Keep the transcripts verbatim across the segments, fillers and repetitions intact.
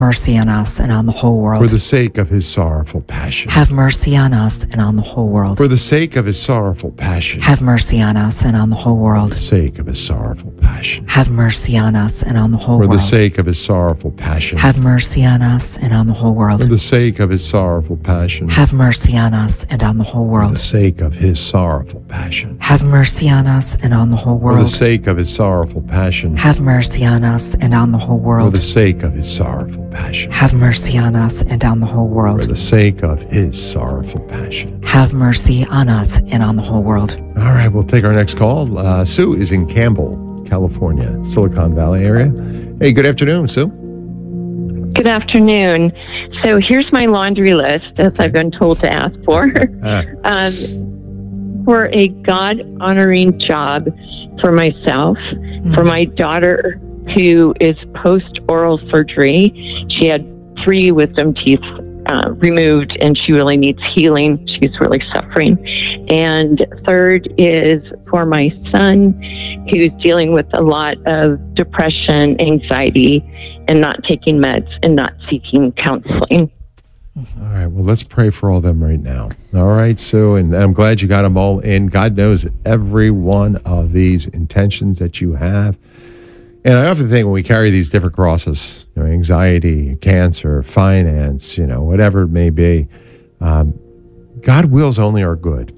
mercy on us and on the whole world. For the sake of his sorrowful passion. Have mercy on us and on the whole world. For the sake of his sorrowful passion. Have mercy on us and on the whole world. For the sake of his sorrowful passion. Have mercy on us and on the whole For world. the sake of his sorrowful passion. Have mercy on us and on the whole world. For the sake of his sorrowful passion. Have mercy on us and on the whole For world. the sake of his sorrowful passion. Have mercy on us and on the whole For the world. sake of his sorrowful passion. Have mercy on us and on the whole For world. the sake of his sorrowful passion. Have mercy on us and on the whole For world. the sake of his sorrowful passion. Have mercy on us and on the whole world. All right, we'll take our next call. Uh, Sue is in Campbell, California, Silicon Valley area. Hey, good afternoon, Sue. Good afternoon. So here's my laundry list, as I've been told to ask for. um, for a God-honoring job for myself, mm-hmm. for my daughter who is post-oral surgery. She had three wisdom teeth uh, removed, and she really needs healing. She's really suffering. And third is for my son, who's dealing with a lot of depression, anxiety, and not taking meds and not seeking counseling. All right, well, let's pray for all of them right now. All right, Sue, and I'm glad you got them all in. God knows every one of these intentions that you have. And I often think when we carry these different crosses, you know, anxiety, cancer, finance, you know, whatever it may be, um, God wills only our good.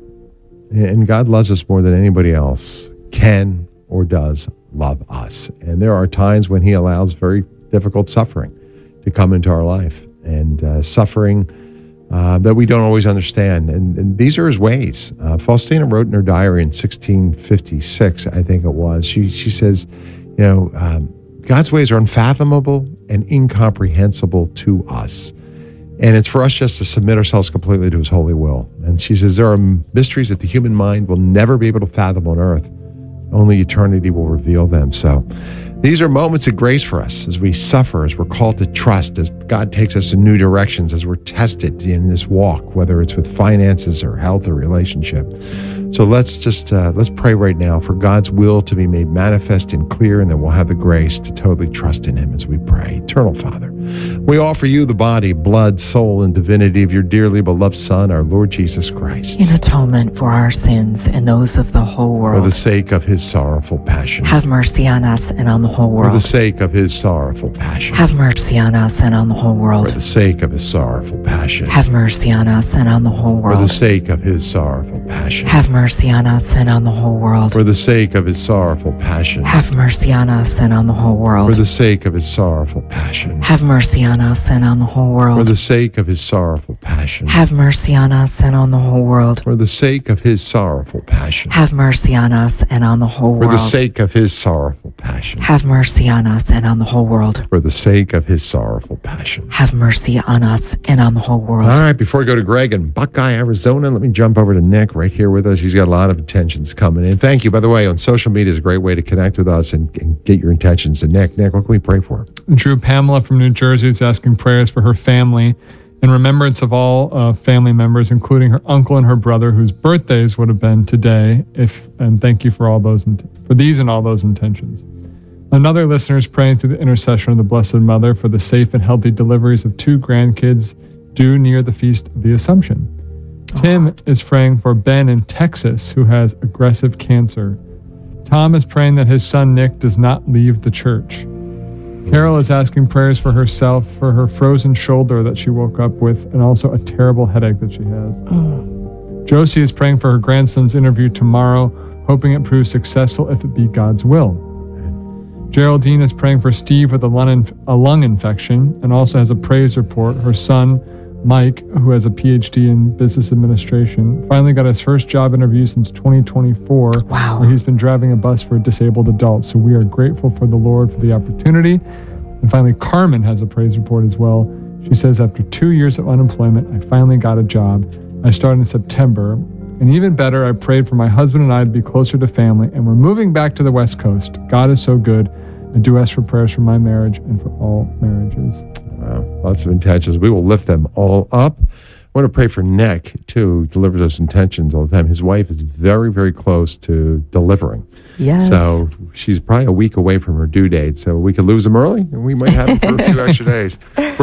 And God loves us more than anybody else can or does love us. And there are times when he allows very difficult suffering to come into our life. And uh, suffering uh, that we don't always understand. And, and these are his ways. Uh, Faustina wrote in her diary in sixteen fifty-six, I think it was, she, she says, you know, um, God's ways are unfathomable and incomprehensible to us. And it's for us just to submit ourselves completely to his holy will. And she says, there are mysteries that the human mind will never be able to fathom on earth. Only eternity will reveal them. So these are moments of grace for us as we suffer, as we're called to trust, as God takes us in new directions, as we're tested in this walk, whether it's with finances or health or relationship. So let's just, uh, let's pray right now for God's will to be made manifest and clear, and then we'll have the grace to totally trust in him as we pray. Eternal Father, we offer you the body, blood, soul, and divinity of your dearly beloved Son, our Lord Jesus Christ. In atonement for our sins and those of the whole world. For the sake of his sorrowful passion. Have mercy on us and on the whole world. For the sake of his sorrowful passion. Have mercy on us and on the whole world. For the sake of his sorrowful passion. Have mercy on us and on the whole world. For the sake of his sorrowful passion. Have mercy on us and on the whole world. For the sake of his sorrowful passion. Have mercy on us and on the whole world. For the sake of his sorrowful passion. Have mercy on us and on the whole world. For the sake of his sorrowful passion. Have mercy on us and on the whole world. For the sake of his sorrowful passion. Have mercy on us and on the whole world. For the sake of his sorrowful passion. Have mercy on us and on the whole world. For the sake of his sorrowful passion. Have mercy on us and on the whole world. All right, before we go to Greg in Buckeye, Arizona, let me jump over to Nick right here with us. He's got a lot of intentions coming in. Thank you. By the way, on social media is a great way to connect with us and, and get your intentions. And Nick, Nick, what can we pray for? Drew, Pamela from New Jersey is asking prayers for her family in remembrance of all uh, family members, including her uncle and her brother, whose birthdays would have been today. If and thank you for all those for these and all those intentions. Another listener is praying through the intercession of the Blessed Mother for the safe and healthy deliveries of two grandkids due near the Feast of the Assumption. Tim is praying for Ben in Texas, who has aggressive cancer. Tom is praying that his son Nick does not leave the church. Carol is asking prayers for herself, for her frozen shoulder that she woke up with, and also a terrible headache that she has. Mm. Josie is praying for her grandson's interview tomorrow, hoping it proves successful if it be God's will. Geraldine is praying for Steve with a lung, a lung infection and also has a praise report. Her son, Mike, who has a P H D in business administration, finally got his first job interview since twenty twenty-four, wow. where he's been driving a bus for disabled adults. So we are grateful for the Lord for the opportunity. And finally, Carmen has a praise report as well. She says, after two years of unemployment, I finally got a job. I started in September. And even better, I prayed for my husband and I to be closer to family, and we're moving back to the West Coast. God is so good. I do ask for prayers for my marriage and for all marriages. Wow, lots of intentions. We will lift them all up. want to pray for Nick, too, who delivers those intentions all the time. His wife is very, very close to delivering. Yes. So she's probably a week away from her due date. So we could lose him early, and we might have him for a few extra days.